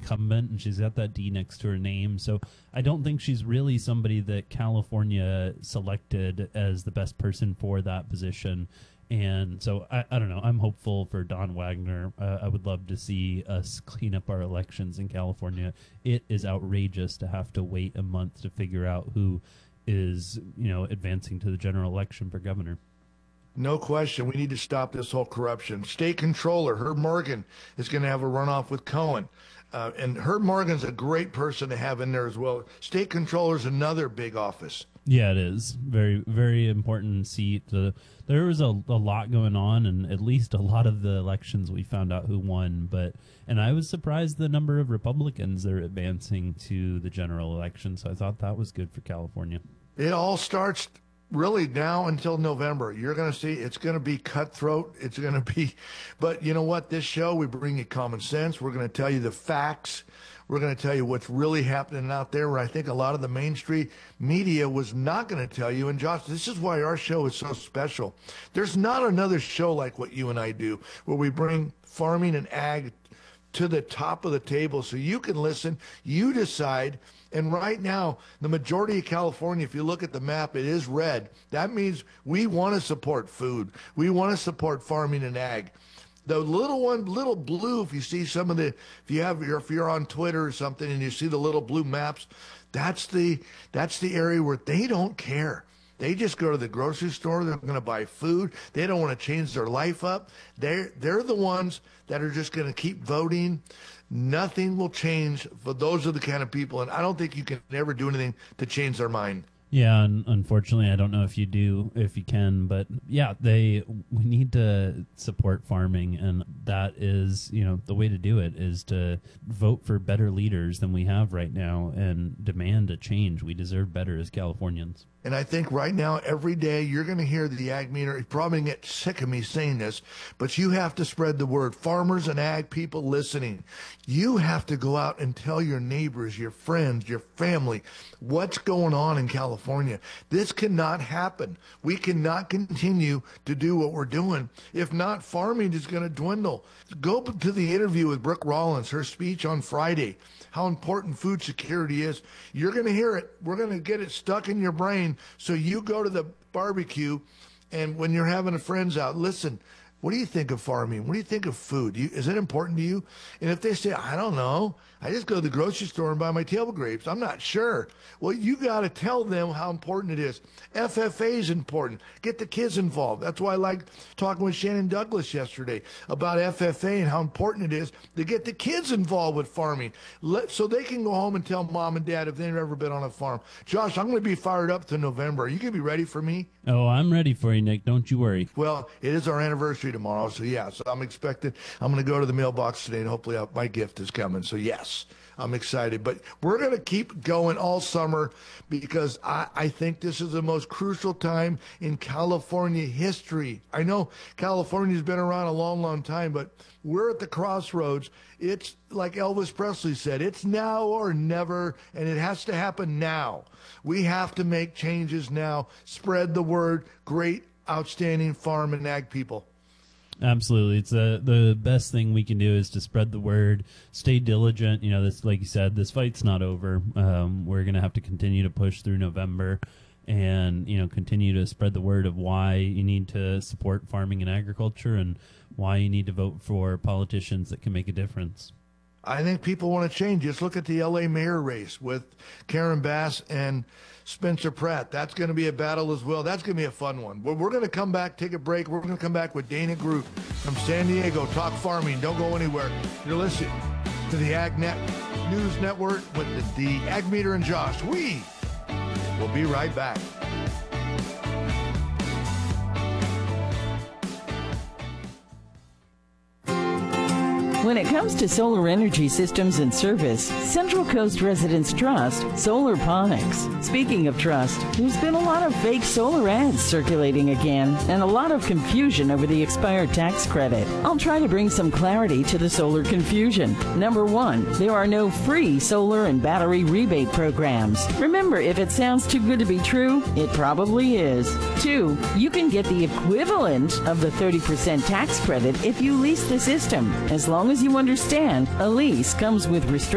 incumbent, and she's got that D next to her name. So I don't think she's really somebody that California selected as the best person for that position. And so I don't know. I'm hopeful for Dawn Wagner. I would love to see us clean up our elections in California. It is outrageous to have to wait a month to figure out who is, advancing to the general election for governor. No question. We need to stop this whole corruption. State Controller Herb Morgan is going to have a runoff with Cohen. And Herb Morgan's a great person to have in there as well. State Controller's another big office. Yeah, it is. Very, very important seat. There was a lot going on, and at least a lot of the elections we found out who won. And I was surprised the number of Republicans that are advancing to the general election, so I thought that was good for California. It all starts really now until November. You're going to see it's going to be cutthroat. It's going to be, but you know what? This show, we bring you common sense. We're going to tell you the facts. We're going to tell you what's really happening out there, where I think a lot of the mainstream media was not going to tell you. And Josh, this is why our show is so special. There's not another show like what you and I do, where we bring farming and ag to the top of the table so you can listen, you decide. And right now, the majority of California, if you look at the map, it is red. That means we want to support food. We want to support farming and ag. The little blue, if you see some of the, if you're on Twitter or something and you see the little blue maps, that's the area where they don't care. They just go to the grocery store. They're going to buy food. They don't want to change their life up. They're the ones that are just going to keep voting. Nothing will change. For those are the kind of people, and I don't think you can ever do anything to change their mind. Yeah, and unfortunately, I don't know if you can, but yeah, we need to support farming, and that is, the way to do it is to vote for better leaders than we have right now and demand a change. We deserve better as Californians. And I think right now, every day, you're going to hear the ag meter. You're probably going to get sick of me saying this, but you have to spread the word. Farmers and ag people listening, you have to go out and tell your neighbors, your friends, your family, what's going on in California. This cannot happen. We cannot continue to do what we're doing. If not, farming is going to dwindle. Go to the interview with Brooke Rollins, her speech on Friday, how important food security is. You're going to hear it. We're going to get it stuck in your brain. So you go to the barbecue, and when you're having a friends out, listen, what do you think of farming? What do you think of food? Is it important to you? And if they say, I don't know, I just go to the grocery store and buy my table grapes, I'm not sure. Well, you got to tell them how important it is. FFA is important. Get the kids involved. That's why I like talking with Shannon Douglas yesterday about FFA and how important it is to get the kids involved with farming, so they can go home and tell mom and dad if they've ever been on a farm. Josh, I'm going to be fired up to November. Are you going to be ready for me? Oh, I'm ready for you, Nick. Don't you worry. Well, it is our anniversary tomorrow, so I'm expecting. I'm going to go to the mailbox today, and hopefully my gift is coming. So yes, I'm excited. But we're going to keep going all summer because I think this is the most crucial time in California history. I know California's been around a long, long time, but we're at the crossroads. It's like Elvis Presley said, it's now or never, and it has to happen now. We have to make changes now. Spread the word. Great, outstanding farm and ag people. Absolutely. It's the best thing we can do is to spread the word, stay diligent. This, like you said, this fight's not over. We're going to have to continue to push through November and, continue to spread the word of why you need to support farming and agriculture and why you need to vote for politicians that can make a difference. I think people want to change. Just look at the L.A. mayor race with Karen Bass and Spencer Pratt. That's going to be a battle as well. That's going to be a fun one. We're going to come back, take a break. We're going to come back with Dana Groot from San Diego, talk farming. Don't go anywhere. You're listening to the AgNet News Network with the Ag Meter and Josh. We will be right back. When it comes to solar energy systems and service, Central Coast Residents trust Solarponics. Speaking of trust, there's been a lot of fake solar ads circulating again and a lot of confusion over the expired tax credit. I'll try to bring some clarity to the solar confusion. Number one, there are no free solar and battery rebate programs. Remember, if it sounds too good to be true, it probably is. Two, you can get the equivalent of the 30% tax credit if you lease the system, as long as you understand a lease comes with restrictions.